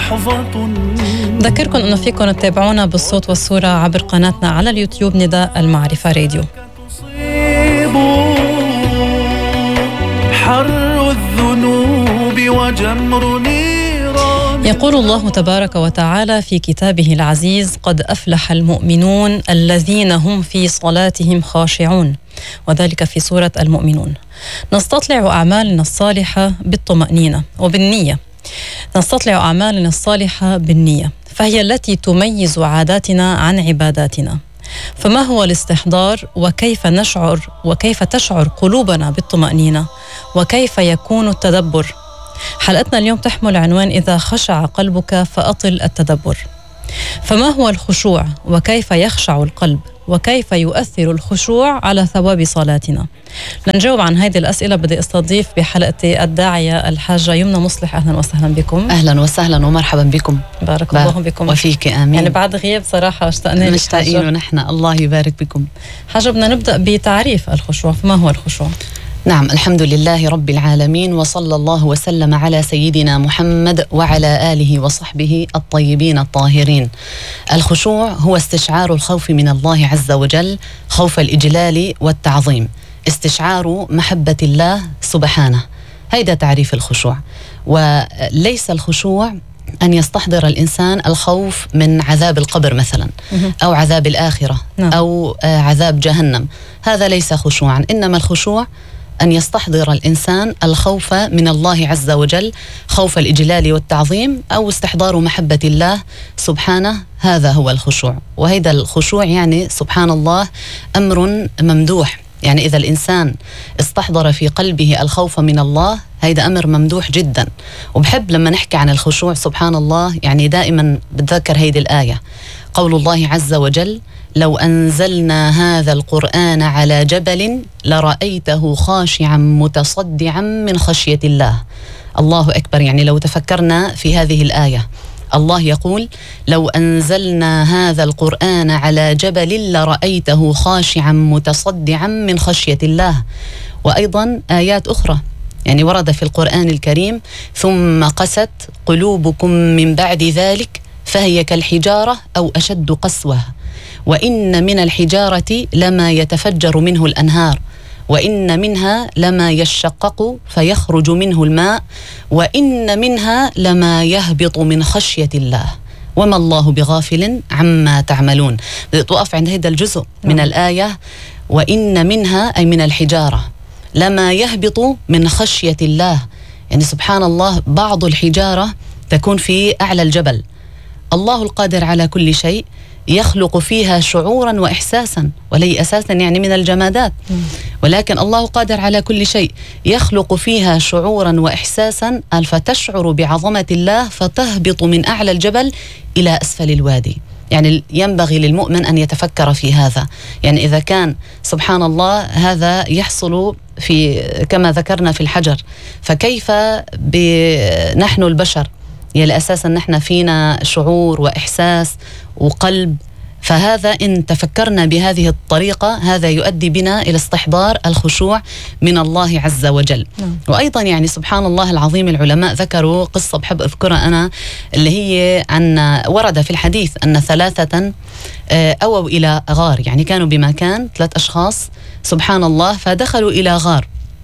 لحظة. ذكركم أنه فيكم تتابعونا بالصوت والصورة عبر قناتنا على اليوتيوب نداء المعرفة راديو. حر الذنوب وجمر نيران. يقول الله تبارك وتعالى في كتابه العزيز: قد أفلح المؤمنون الذين هم في صلاتهم خاشعون، وذلك في سورة المؤمنون. نستطلع أعمالنا الصالحة بالطمأنينة وبالنية. نستطلع أعمالنا الصالحة بالنية، فهي التي تميز عاداتنا عن عباداتنا. فما هو الاستحضار، وكيف نشعر وكيف تشعر قلوبنا بالطمأنينة، وكيف يكون التدبر؟ حلقتنا اليوم تحمل عنوان: إذا خشع قلبك فأطل التدبر. فما هو الخشوع، وكيف يخشع القلب، وكيف يؤثر الخشوع على ثواب صلاتنا؟ لنجاوب عن هذه الأسئلة بدي استضيف بحلقتي الداعية الحاجة يمنى مصلح. أهلا وسهلا بكم. أهلا وسهلا ومرحبا بكم. بارك الله بكم وفيك. آمين. يعني بعد غياب صراحة اشتقنا مشتاقين ونحن. الله يبارك بكم. حاجة بدنا نبدأ بتعريف الخشوع. فما هو الخشوع؟ نعم، الحمد لله رب العالمين، وصلى الله وسلم على سيدنا محمد وعلى آله وصحبه الطيبين الطاهرين. الخشوع هو استشعار الخوف من الله عز وجل، خوف الإجلال والتعظيم، استشعار محبة الله سبحانه. هيدا تعريف الخشوع. وليس الخشوع أن يستحضر الإنسان الخوف من عذاب القبر مثلا، أو عذاب الآخرة، أو عذاب جهنم. هذا ليس خشوعا. إنما الخشوع أن يستحضر الإنسان الخوف من الله عز وجل، خوف الإجلال والتعظيم، أو استحضار محبة الله سبحانه. هذا هو الخشوع. وهذا الخشوع يعني سبحان الله أمر ممدوح. يعني إذا الإنسان استحضر في قلبه الخوف من الله، هذا أمر ممدوح جدا. وبحب لما نحكي عن الخشوع سبحان الله، يعني دائما بتذكر هذه الآية، قول الله عز وجل: لو أنزلنا هذا القرآن على جبل لرأيته خاشعا متصدعا من خشية الله. الله أكبر. يعني لو تفكرنا في هذه الآية، الله يقول: لو أنزلنا هذا القرآن على جبل لرأيته خاشعا متصدعا من خشية الله. وأيضا آيات أخرى يعني ورد في القرآن الكريم: ثم قست قلوبكم من بعد ذلك فهي كالحجارة أو أشد قسوة، وإن من الحجارة لما يتفجر منه الأنهار، وإن منها لما يشقق فيخرج منه الماء، وإن منها لما يهبط من خشية الله وما الله بغافل عما تعملون. بدي توقف عند هذا الجزء من الآية، وإن منها أي من الحجارة لما يهبط من خشية الله. يعني سبحان الله، بعض الحجارة تكون في أعلى الجبل. الله القادر على كل شيء يخلق فيها شعورا وإحساسا، ولي أساسا يعني من الجمادات، ولكن الله قادر على كل شيء يخلق فيها شعورا وإحساسا، فتشعر بعظمة الله فتهبط من أعلى الجبل إلى أسفل الوادي. يعني ينبغي للمؤمن أن يتفكر في هذا. يعني إذا كان سبحان الله هذا يحصل في كما ذكرنا في الحجر، فكيف نحن البشر؟ يعني أساسا نحن فينا شعور وإحساس وقلب. فهذا إن تفكرنا بهذه الطريقة هذا يؤدي بنا إلى استحضار الخشوع من الله عز وجل. وأيضا يعني سبحان الله العظيم، العلماء ذكروا قصة بحب أذكرها أنا، اللي هي عن ورد في الحديث أن ثلاثة أووا إلى غار. يعني كانوا بمكان 3 أشخاص سبحان الله، فدخلوا إلى غار،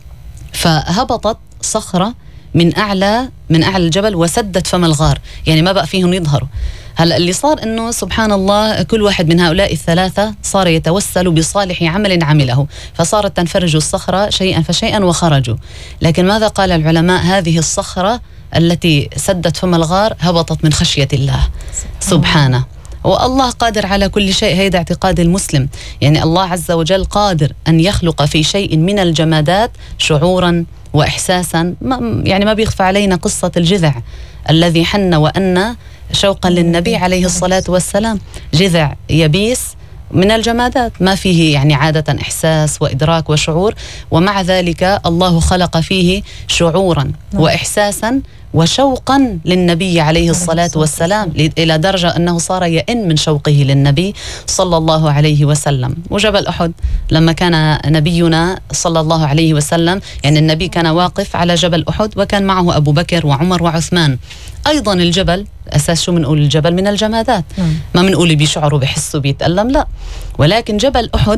فهبطت صخرة من أعلى الجبل وسدت فم الغار، يعني ما بقى فيهم يظهروا. هلأ اللي صار أنه سبحان الله كل واحد من هؤلاء الثلاثة صار يتوسل بصالح عمل عمله، فصارت تنفرج الصخرة شيئا فشيئا وخرجوا. لكن ماذا قال العلماء؟ هذه الصخرة التي سدت فم الغار هبطت من خشية الله سبحانه. والله قادر على كل شيء. هيدا اعتقاد المسلم. يعني الله عز وجل قادر أن يخلق في شيء من الجمادات شعورا وإحساسا. يعني ما بيخفى علينا قصة الجذع الذي حن وأن شوقا للنبي عليه الصلاة والسلام. جذع يبيس من الجمادات ما فيه يعني عادة إحساس وإدراك وشعور، ومع ذلك الله خلق فيه شعورا وإحساسا وشوقا للنبي عليه الصلاة والسلام، إلى درجة أنه صار يئن من شوقه للنبي صلى الله عليه وسلم. وجبل أحد لما كان نبينا صلى الله عليه وسلم، يعني النبي كان واقف على جبل أحد وكان معه أبو بكر وعمر وعثمان. أيضا الجبل أساس شو منقول؟ الجبل من الجمادات، ما منقول بيشعر بيحس بيتألم، لا، ولكن جبل أحد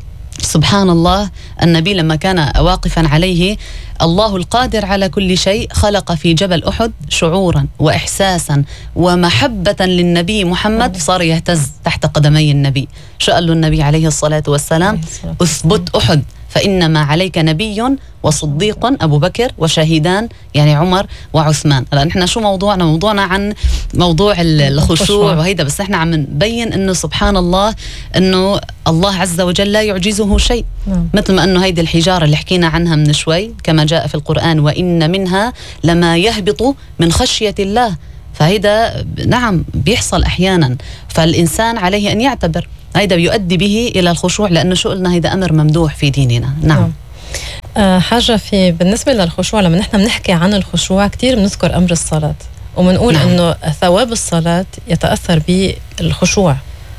سبحان الله النبي لما كان واقفا عليه، الله القادر على كل شيء خلق في جبل أحد شعورا وإحساسا ومحبة للنبي محمد، صار يهتز تحت قدمي النبي. شو قال له النبي عليه الصلاة والسلام؟ أثبت أحد فإنما عليك نبي وصديق أبو بكر وشهيدان، يعني عمر وعثمان. هلا نحن شو موضوعنا؟ موضوعنا عن موضوع الخشوع وهيدا، بس نحن عم نبين إنه سبحان الله إنه الله عز وجل لا يعجزه شيء. مثل ما إنه هيدي الحجارة اللي حكينا عنها من شوي كما جاء في القرآن، وإن منها لما يهبط من خشية الله، فهيدا نعم بيحصل أحيانا، فالإنسان عليه أن يعتبر هيدا بيؤدي به إلى الخشوع، لأنه شو قلنا هيدا أمر ممدوح في ديننا. نعم. حاجة بالنسبة للخشوع، لما نحن بنحكي عن الخشوع كتير بنذكر أمر الصلاة، وبنقول إنه ثواب الصلاة يتأثر بالخشوع.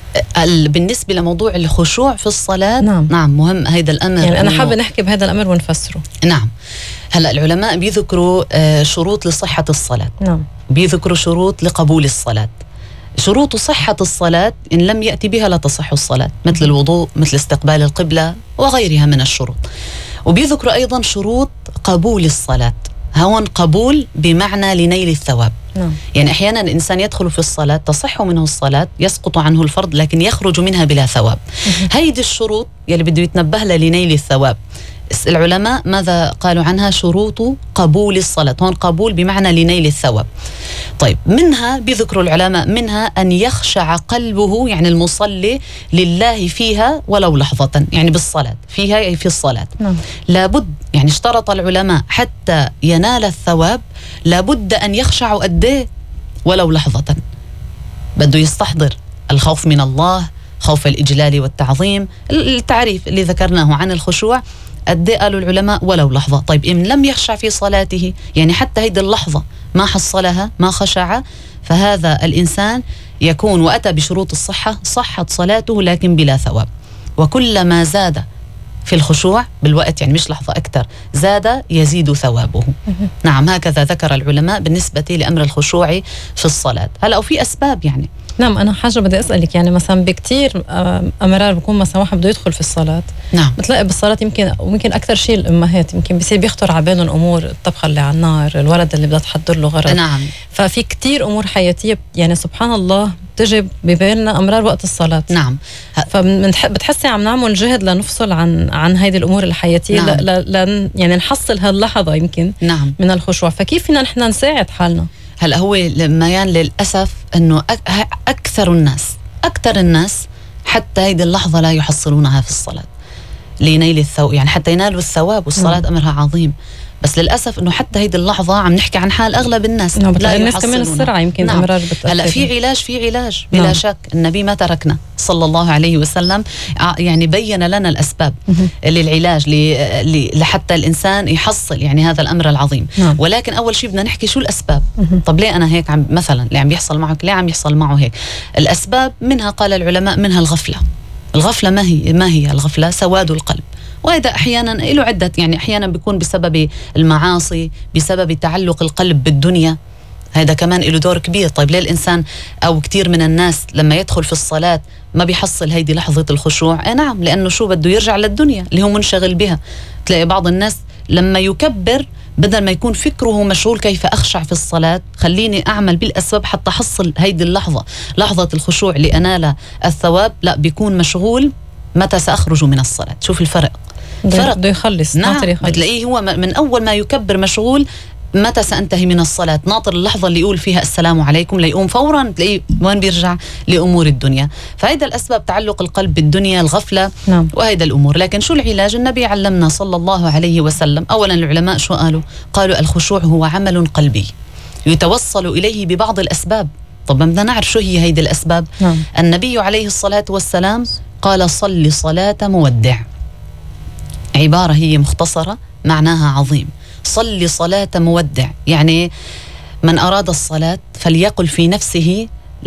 بالنسبة لموضوع الخشوع في الصلاة نعم مهم هيدا الأمر، يعني أنا حابة نحكي بهذا الأمر ونفسره. نعم. هلأ العلماء بيذكروا شروط لصحة الصلاة، نعم، بيذكروا شروط لقبول الصلاة. شروط صحة الصلاة إن لم يأتي بها لا تصح الصلاة، مثل الوضوء، مثل استقبال القبلة وغيرها من الشروط. وبيذكروا أيضا شروط قبول الصلاة، هون قبول بمعنى لنيل الثواب. يعني أحيانا الإنسان يدخل في الصلاة تصح منه الصلاة، يسقط عنه الفرض، لكن يخرج منها بلا ثواب. هيدي الشروط يلي بده يتنبه لها لنيل الثواب. العلماء ماذا قالوا عنها؟ شروط قبول الصلاة، هون قبول بمعنى لنيل الثواب. طيب منها بيذكروا العلماء منها أن يخشع قلبه، يعني المصلي لله فيها ولو لحظة، يعني بالصلاة فيها أي في الصلاة. لابد، يعني اشترط العلماء حتى ينال الثواب لابد أن يخشع قديه ولو لحظة، بده يستحضر الخوف من الله، خوف الإجلال والتعظيم، التعريف اللي ذكرناه عن الخشوع قد قالوا العلماء ولو لحظة. طيب إن لم يخشع في صلاته، يعني حتى هيدي اللحظة ما حصلها ما خشع، فهذا الإنسان يكون وأتى بشروط الصحة، صحت صلاته لكن بلا ثواب. وكلما زاد في الخشوع بالوقت، يعني مش لحظة أكثر، زاد يزيد ثوابه. نعم هكذا ذكر العلماء بالنسبة لأمر الخشوع في الصلاة. هلأ وفي أسباب يعني. نعم أنا حاجة بدي أسألك، يعني مثلا بكتير أمرار بكون مثلا واحد بده يدخل في الصلاة، نعم، بتلاقي بالصلاة يمكن أكثر شيء الأمهات يمكن بيصير بيخطر على بالهم أمور الطبخة اللي على النار، الولد اللي بدها تحضر له غرض. نعم. ففي كتير أمور حياتية يعني سبحان الله تجي ببالنا أمرار وقت الصلاة. نعم. فبتحسي عم نعمل جهد لنفصل عن هيدي الأمور الحياتية. نعم. يعني نحصل هاللحظة يمكن. نعم. من الخشوع، فكيف فينا نحن نساعد حالنا؟ هلا هو ميان للأسف أنه أكثر الناس حتى هيدي اللحظة لا يحصلونها في الصلاة لنيل الثواب، يعني حتى ينالوا الثواب، والصلاة أمرها عظيم، بس للأسف أنه حتى هيدي اللحظة عم نحكي عن حال أغلب الناس لا الناس كمان السرعة يمكن. نعم. أمرار هلا في علاج بلا نعم. شك النبي ما تركنا صلى الله عليه وسلم، يعني بين لنا الأسباب للعلاج لحتى الإنسان يحصل يعني هذا الأمر العظيم. نعم. ولكن أول شيء بدنا نحكي شو الأسباب. طب ليه أنا هيك مثلا اللي عم يحصل معك ليه عم يحصل معه هيك؟ الأسباب منها قال العلماء منها الغفلة. ما هي الغفلة؟ سواد القلب، وهذا أحيانا له عدة، يعني أحيانا بيكون بسبب المعاصي، بسبب تعلق القلب بالدنيا، هذا كمان له دور كبير. طيب ليه الإنسان أو كتير من الناس لما يدخل في الصلاة ما بيحصل هيدي لحظة الخشوع؟ نعم، لأنه شو بده يرجع للدنيا اللي هو منشغل بها. تلاقي بعض الناس لما يكبر بدل ما يكون فكره مشغول كيف أخشع في الصلاة، خليني أعمل بالأسباب حتى أحصل هيدي اللحظة، لحظة الخشوع لأنال الثواب، لا بيكون مشغول متى سأخرج من الصلاة. شوف الفرق بده يخلص. نعم، بتلاقيه هو من أول ما يكبر مشغول متى سأنتهي من الصلاة، ناطر اللحظة اللي يقول فيها السلام عليكم ليقوم فورا، تلاقيه وين بيرجع لأمور الدنيا. فهيدا الأسباب تعلق القلب بالدنيا، الغفلة. نعم. وهيدا الأمور. لكن شو العلاج؟ النبي علمنا صلى الله عليه وسلم. أولا العلماء شو قالوا الخشوع هو عمل قلبي يتوصل إليه ببعض الأسباب. طب بدنا نعرف شو هي هيدي الأسباب. نعم. النبي عليه الصلاة والسلام قال صل صلاة مودع، عبارة هي مختصرة معناها عظيم. صل صلاة مودع يعني من أراد الصلاة فليقل في نفسه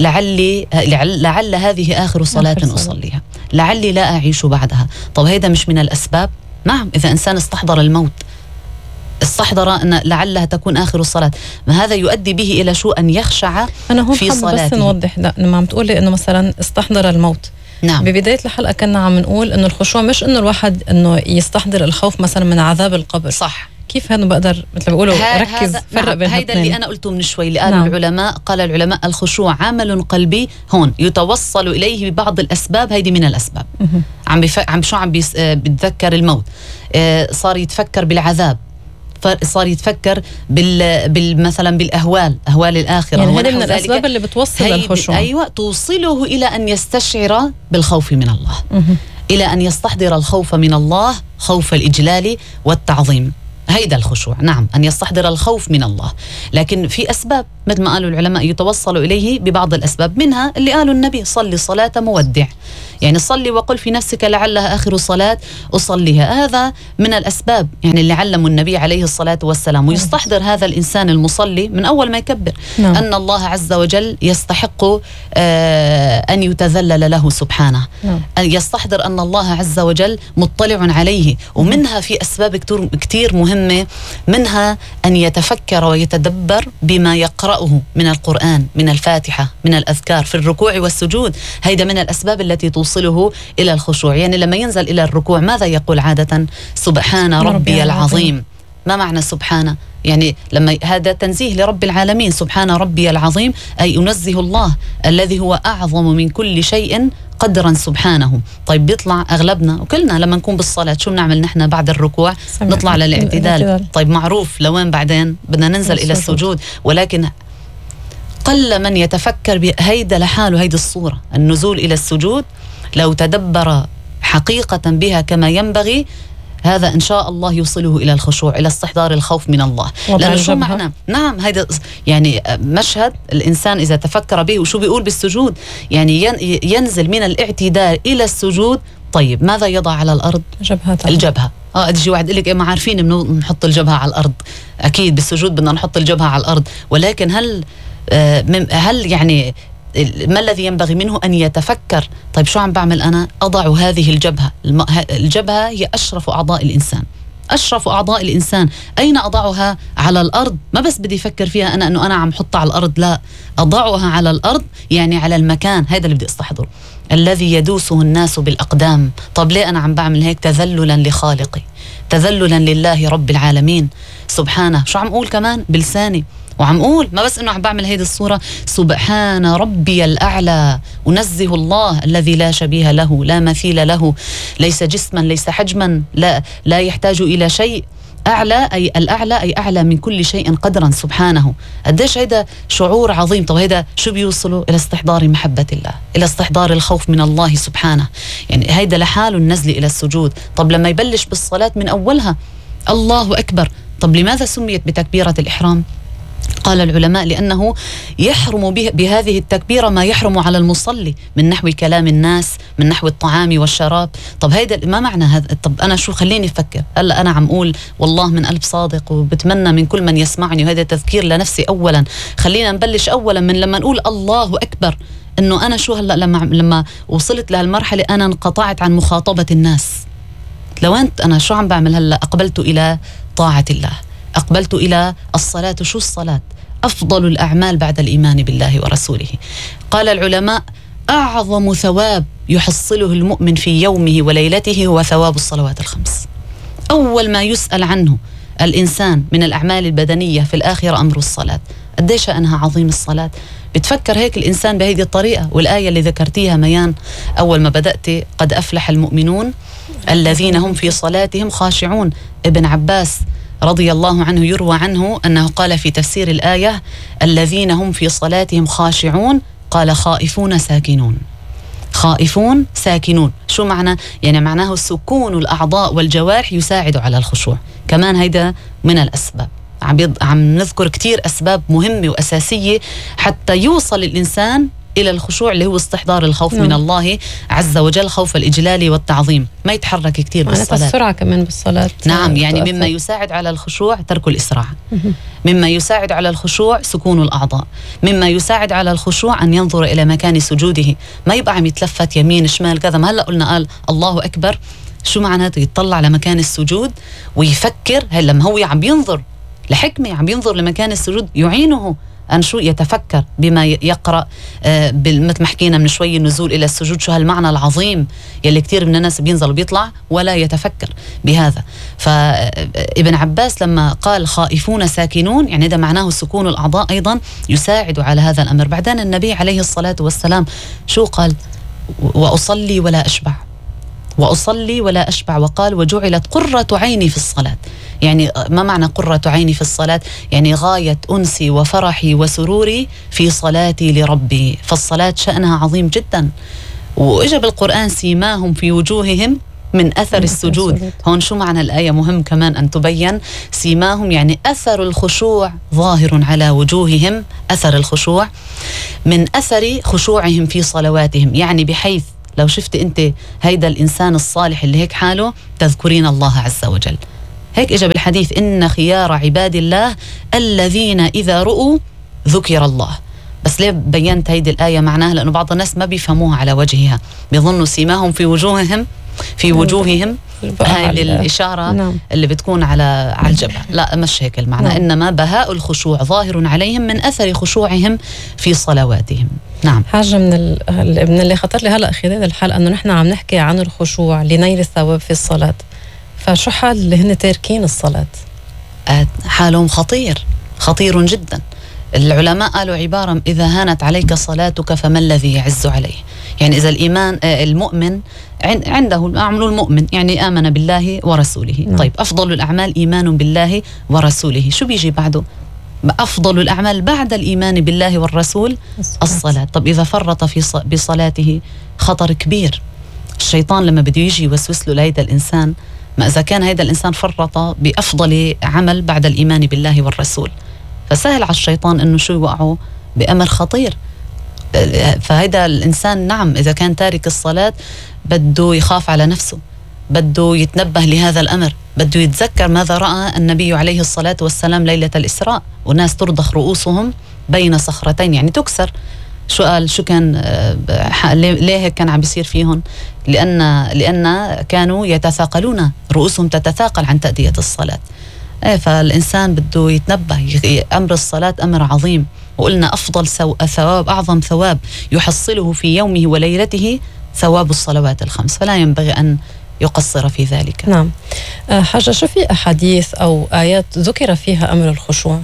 لعل هذه آخر صلاة أصليها، لعلي لا أعيش بعدها. طب هيدا مش من الأسباب؟ نعم، إذا إنسان استحضر الموت، استحضر أن لعلها تكون آخر الصلاة، ما هذا يؤدي به إلى شو؟ أن يخشع أنا هون في صلاته. بس نوضح، لا ما عم تقولي إنه مثلا استحضر الموت. نعم. ببداية الحلقة كنا عم نقول إنه الخشوع مش إنه الواحد إنه يستحضر الخوف مثلا من عذاب القبر. صح. كيف هذا بقدر مثل بيقولوا ركز فرق نعم. بين هيدا اللي أنا قلته من شوي اللي قالوا نعم. العلماء. قال العلماء الخشوع عمل قلبي هون يتوصل إليه ببعض الأسباب. هيدي من الأسباب. عم بيتذكر الموت، صار يتفكر بالعذاب، صار يتفكر مثلا بالأهوال الآخرة. يعني هذه من الأسباب اللي بتوصل للخشوع. أيوة، توصله إلى أن يستشعر بالخوف من الله، إلى أن يستحضر الخوف من الله، خوف الإجلال والتعظيم. هيدا الخشوع. نعم، أن يستحضر الخوف من الله. لكن في أسباب مثل ما قالوا العلماء يتوصل إليه ببعض الأسباب، منها اللي قالوا النبي صلي صلاة مودع، يعني صلي وقل في نفسك لعلها آخر صلاة أصليها. هذا من الأسباب يعني اللي علموا النبي عليه الصلاة والسلام. ويستحضر هذا الإنسان المصلي من أول ما يكبر أن الله عز وجل يستحق أن يتذلل له سبحانه، أن يستحضر أن الله عز وجل مطلع عليه. ومنها في أسباب كتير مهمة، منها أن يتفكر ويتدبر بما يقرأه من القرآن، من الفاتحة، من الأذكار في الركوع والسجود. هيدا من الأسباب التي توصله إلى الخشوع. يعني لما ينزل إلى الركوع ماذا يقول عادة؟ سبحان ربي العظيم. ما معنى سبحانه؟ يعني لما هذا تنزيه لرب العالمين، سبحان ربي العظيم، أي أنزه الله الذي هو أعظم من كل شيء قدرا سبحانه. طيب بيطلع أغلبنا وكلنا لما نكون بالصلاة شو بنعمل نحن بعد الركوع؟ نطلع للاعتدال. طيب معروف لوين بعدين بدنا ننزل إلى السجود. ولكن قل من يتفكر بهيدا لحاله. هيدا الصورة النزول إلى السجود لو تدبر حقيقة بها كما ينبغي، هذا إن شاء الله يوصله إلى الخشوع، إلى استحضار الخوف من الله. لأنه شو معنى؟ نعم، هيدا يعني مشهد الإنسان إذا تفكر به. وشو بيقول بالسجود؟ يعني ينزل من الاعتدال إلى السجود. طيب ماذا يضع على الأرض؟ الجبهة. أجي واحد يقول لك ما عارفين إنه نحط الجبهة على الأرض. أكيد بالسجود بدنا نحط الجبهة على الأرض، ولكن هل يعني ما الذي ينبغي منه؟ أن يتفكر. طيب شو عم بعمل أنا؟ أضع هذه الجبهة. الجبهة هي أشرف أعضاء الإنسان، أشرف أعضاء الإنسان. أين أضعها؟ على الأرض. ما بس بدي أفكر فيها أنه أنا عم حطها على الأرض، لا، أضعها على الأرض يعني على المكان. هذا اللي بدي أستحضره، الذي يدوسه الناس بالأقدام. طب ليه أنا عم بعمل هيك؟ تذللا لخالقي، تذللا لله رب العالمين سبحانه. شو عم أقول كمان بلساني؟ وعم أقول ما بس إنه عم بعمل هيدي الصورة، سبحان ربي الأعلى، أنزه الله الذي لا شبيه له، لا مثيل له، ليس جسما، ليس حجما، لا يحتاج إلى شيء. أعلى أي الأعلى، أي أعلى من كل شيء قدرا سبحانه. قديش هيدا شعور عظيم. طب هيدا شو بيوصله؟ إلى استحضار محبة الله، إلى استحضار الخوف من الله سبحانه. يعني هيدا لحاله النزل إلى السجود. طب لما يبلش بالصلاة من أولها الله أكبر. طب لماذا سميت بتكبيرة الإحرام؟ قال العلماء لأنه يحرم بهذه التكبيرة ما يحرم على المصلي من نحو كلام الناس، من نحو الطعام والشراب. طب هيدا ما معنى هذا؟ طب أنا شو خليني أفكر هلا. أنا عم أقول والله من قلب صادق وبتمنى من كل من يسمعني، وهذا تذكير لنفسي أولا. خلينا نبلش أولا من لما نقول الله أكبر، إنه أنا شو هلا لما وصلت لهالمرحلة أنا انقطعت عن مخاطبة الناس. لو أنت أنا شو عم بعمل هلا؟ أقبلت إلى طاعة الله، أقبلت إلى الصلاة. شو الصلاة؟ أفضل الأعمال بعد الإيمان بالله ورسوله. قال العلماء أعظم ثواب يحصله المؤمن في يومه وليلته هو ثواب الصلوات الخمس. أول ما يسأل عنه الإنسان من الأعمال البدنية في الآخرة أمر الصلاة. قديش أنها عظيم الصلاة. بتفكر هيك الإنسان بهذه الطريقة. والآية اللي ذكرتيها ميان أول ما بدأت، قد أفلح المؤمنون الذين هم في صلاتهم خاشعون. ابن عباس رضي الله عنه يروى عنه أنه قال في تفسير الآية الذين هم في صلاتهم خاشعون، قال خائفون ساكنون. خائفون ساكنون شو معنى؟ يعني معناه سكون الأعضاء والجوارح يساعد على الخشوع. كمان هيدا من الأسباب. عم نذكر كتير أسباب مهمة وأساسية حتى يوصل الإنسان إلى الخشوع اللي هو استحضار الخوف من الله عز وجل، خوف الإجلال والتعظيم، ما يتحرك كتير بالصلاة. السرعة كمان بالصلاة. نعم، يعني مما يساعد على الخشوع ترك الإسراع، مما يساعد على الخشوع سكون الأعضاء، مما يساعد على الخشوع أن ينظر إلى مكان سجوده، ما يبقى عم يتلفت يمين شمال كذا. ما هلأ قلنا قال الله أكبر، شو معناته؟ يتطلع لمكان السجود ويفكر. هل لما هو عم ينظر لحكمة، عم ينظر لمكان السجود يعينه أن شو يتفكر بما يقرأ، مثل ما حكينا من شوي النزول إلى السجود، شو هالمعنى العظيم يلي كتير من الناس بينزل وبيطلع ولا يتفكر بهذا. فابن عباس لما قال خائفون ساكنون، يعني ده معناه سكون الأعضاء أيضا يساعد على هذا الأمر. بعدين النبي عليه الصلاة والسلام شو قال؟ وأصلي ولا أشبع، وأصلي ولا أشبع، وقال وجعلت قرة عيني في الصلاة. يعني ما معنى قرة عيني في الصلاة؟ يعني غاية أنسي وفرحي وسروري في صلاتي لربي. فالصلاة شأنها عظيم جدا. وإجا بالقرآن سيماهم في وجوههم من أثر السجود. هون شو معنى الآية؟ مهم كمان أن تبين. سيماهم يعني أثر الخشوع ظاهر على وجوههم، أثر الخشوع من أثر خشوعهم في صلواتهم، يعني بحيث لو شفت أنت هيدا الإنسان الصالح اللي هيك حاله تذكرين الله عز وجل. هيك إجا بالحديث إن خيار عباد الله الذين إذا رؤوا ذكر الله. بس ليه بينت هيدي الآية معناها؟ لأنه بعض الناس ما بيفهموها على وجهها، بيظنوا سيماهم في وجوههم هاي الإشارة نعم. اللي بتكون على الجبهة. لا، مش هيك المعنى. نعم. إنما بهاء الخشوع ظاهر عليهم من أثر خشوعهم في صلواتهم. نعم. حاجة من اللي خطر لي هلأ خلال الحلقة أنه نحن عم نحكي عن الخشوع لنيل الثواب في الصلاة، فشو حال اللي هن تاركين الصلاة؟ حالهم خطير جدا. العلماء قالوا عبارة إذا هانت عليك صلاتك فما الذي يعز عليه. يعني إذا الإيمان المؤمن عنده الأعمال المؤمن يعني آمن بالله ورسوله. طيب أفضل الأعمال إيمان بالله ورسوله، شو بيجي بعده؟ أفضل الأعمال بعد الإيمان بالله والرسول الصلاة. طب إذا فرط بصلاته خطر كبير. الشيطان لما بده يجي يوسوس له لهيدا الإنسان، ما إذا كان هيدا الإنسان فرط بأفضل عمل بعد الإيمان بالله والرسول، فسهل على الشيطان إنه شو يوقعه بأمر خطير. فهيدا الإنسان نعم إذا كان تارك الصلاة بده يخاف على نفسه، بده يتنبه لهذا الأمر، بده يتذكر ماذا رأى النبي عليه الصلاة والسلام ليلة الإسراء، والناس ترضخ رؤوسهم بين صخرتين، يعني تكسر. شو قال؟ شو كان ليه هيك كان عم بيصير فيهم؟ لأن كانوا يتثاقلون، رؤوسهم تتثاقل عن تأدية الصلاة. فالإنسان بده يتنبه. أمر الصلاة أمر عظيم، وقلنا أفضل ثواب، أعظم ثواب يحصله في يومه وليلته ثواب الصلوات الخمس، فلا ينبغي أن يقصر في ذلك. نعم. حاجة، شو في أحاديث أو آيات ذكر فيها أمر الخشوع؟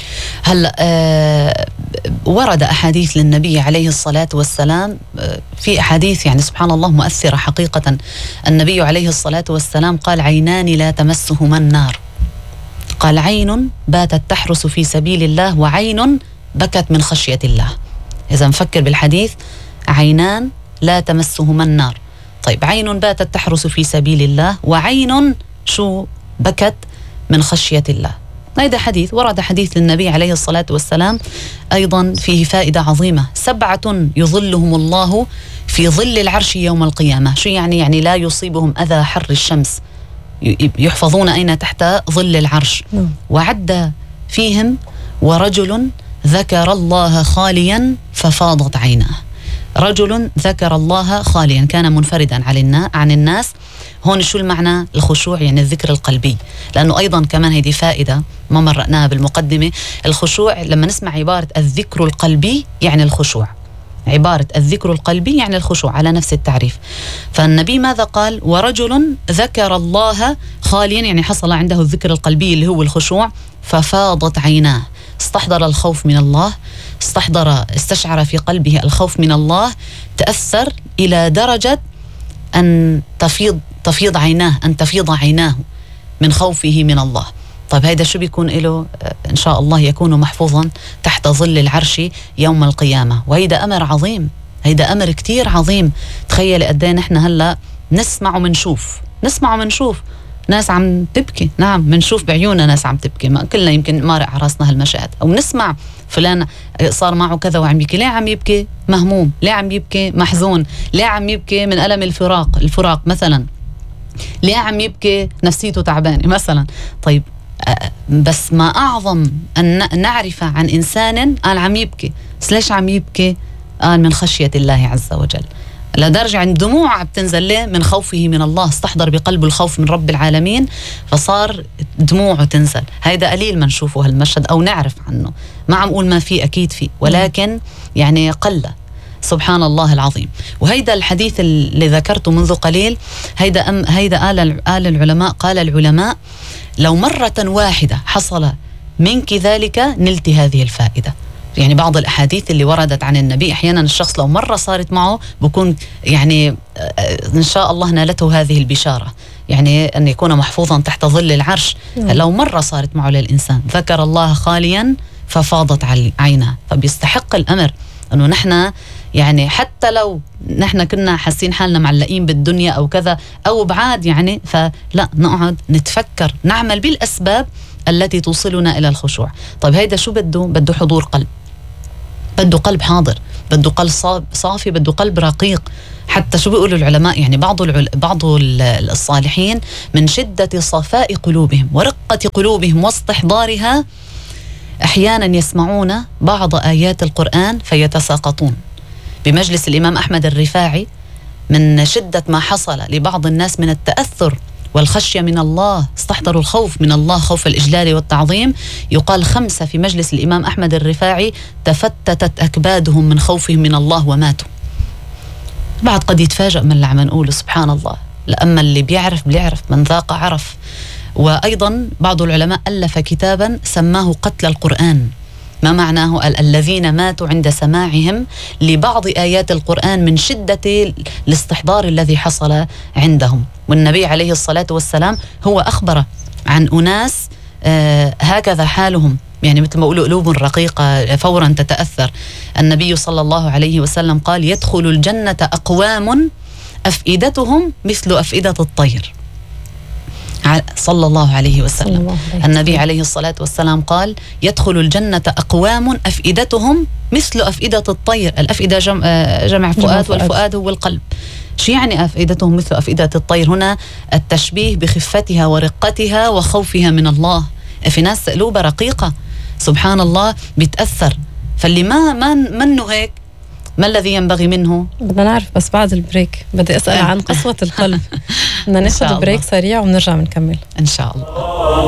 هلا ورد أحاديث للنبي عليه الصلاة والسلام، في أحاديث يعني سبحان الله مؤثرة حقيقة. النبي عليه الصلاة والسلام قال عينان لا تمسهما النار، قال عين باتت تحرس في سبيل الله وعين بكت من خشية الله. إذا نفكر بالحديث، عينان لا تمسهما النار. طيب عين باتت تحرس في سبيل الله وعين شو بكت من خشية الله. هذا حديث ورد حديث للنبي عليه الصلاة والسلام أيضا فيه فائدة عظيمة. 7 يظلهم الله في ظل العرش يوم القيامة. شو يعني؟ يعني لا يصيبهم أذى حر الشمس، يحفظون أين تحت ظل العرش. وعد فيهم ورجل ذكر الله خاليا ففاضت عيناه. رجل ذكر الله خاليا، كان منفردا عن الناس. هون شو المعنى؟ الخشوع يعني الذكر القلبي، لأنه أيضا كمان هذه فائدة ما مرقناها بالمقدمة. الخشوع لما نسمع عبارة الذكر القلبي يعني الخشوع، عبارة الذكر القلبي يعني الخشوع على نفس التعريف. فالنبي ماذا قال؟ ورجل ذكر الله خاليا، يعني حصل عنده الذكر القلبي اللي هو الخشوع، ففاضت عيناه، استحضر الخوف من الله، استشعر في قلبه الخوف من الله، تأثر إلى درجة أن تفيض عيناه، أن تفيض عيناه من خوفه من الله. طيب هيدا شو بيكون له؟ إن شاء الله يكون محفوظا تحت ظل العرش يوم القيامة. وهيدا أمر عظيم، هيدا أمر كتير عظيم. تخيل قد ايه نحن هلا نسمع ومنشوف، ناس عم تبكي، نعم بنشوف بعيوننا ناس عم تبكي، ما كلنا يمكن مارق على راسنا هالمشاهد، أو نسمع فلان صار معه كذا وعم يبكي. ليه عم يبكي؟ مهموم. ليه عم يبكي؟ محزون. ليه عم يبكي؟ من ألم الفراق مثلا. ليه عم يبكي؟ نفسيته تعبانة مثلا. طيب بس ما أعظم أن نعرف عن إنسان قال عم يبكي، بس ليش عم يبكي؟ قال من خشية الله عز وجل، لدرجة عند دموع بتنزل له من خوفه من الله، استحضر بقلبه الخوف من رب العالمين فصار دموعه تنزل. هيدا قليل ما نشوفه هالمشهد أو نعرف عنه، ما عم أقول ما في، أكيد في، ولكن يعني قل. سبحان الله العظيم. وهيدا الحديث اللي ذكرته منذ قليل، هيدا قال العلماء لو مرة واحدة حصل منك ذلك نلت هذه الفائدة. يعني بعض الأحاديث اللي وردت عن النبي أحيانا الشخص لو مرة صارت معه بكون يعني إن شاء الله نالته هذه البشارة، يعني أن يكون محفوظا تحت ظل العرش. لو مرة صارت معه للإنسان ذكر الله خاليا ففاضت عينه، فبيستحق الأمر أنه نحن يعني حتى لو نحن كنا حاسين حالنا معلقين بالدنيا أو كذا أو بعاد، يعني فلا نقعد نتفكر، نعمل بالأسباب التي توصلنا إلى الخشوع. طيب هيدا شو بده حضور قلب، بده قلب حاضر، بده قلب صافي، بده قلب رقيق. حتى شو بيقولوا العلماء، يعني بعض الصالحين من شدة صفاء قلوبهم ورقة قلوبهم واستحضارها أحيانا يسمعون بعض آيات القرآن فيتساقطون. بمجلس الإمام أحمد الرفاعي من شدة ما حصل لبعض الناس من التأثر والخشية من الله، استحضروا الخوف من الله، خوف الإجلال والتعظيم، يقال 5 في مجلس الإمام أحمد الرفاعي تفتتت أكبادهم من خوفهم من الله وماتوا. بعد قد يتفاجأ من اللي عم نقوله، سبحان الله. لأما اللي بيعرف من ذاق عرف. وأيضا بعض العلماء ألف كتابا سماه قتل القرآن. ما معناه؟ الذين ماتوا عند سماعهم لبعض آيات القرآن من شدة الاستحضار الذي حصل عندهم. والنبي عليه الصلاة والسلام هو أخبر عن أناس هكذا حالهم، يعني مثل ما يقولوا قلوب رقيقة فورا تتأثر. النبي صلى الله عليه وسلم قال يدخل الجنة أقوام أفئدتهم مثل أفئدة الطير، صلى الله عليه وسلم. النبي عليه الصلاة والسلام قال يدخل الجنة أقوام أفئدتهم مثل أفئدة الطير. الأفئدة جمع فؤاد، والفؤاد هو القلب. شو يعني أفئدتهم مثل أفئدة الطير؟ هنا التشبيه بخفتها ورقتها وخوفها من الله. في ناس قلوبها رقيقة سبحان الله بيتأثر، فاللي منه هيك ما الذي ينبغي منه؟ بدنا نعرف. بس بعد البريك بدي أسأل عن قسوة القلب. بدنا ناخذ بريك سريع ونرجع بنكمل إن شاء الله.